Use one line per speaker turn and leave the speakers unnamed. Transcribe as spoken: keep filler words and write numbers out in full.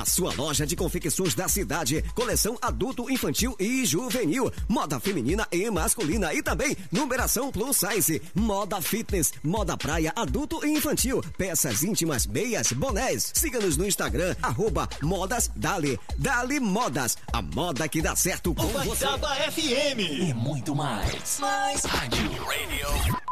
a sua loja de confecções da cidade. Coleção adulto, infantil e juvenil. Moda feminina e masculina e também numeração plus size. Moda fitness, moda praia, adulto e infantil. Peças íntimas, meias, bonés. Siga-nos no Instagram, arroba Modas Dali. Dali Modas, a moda que dá certo com você.
F M e muito mais. Mais Rádio Radio.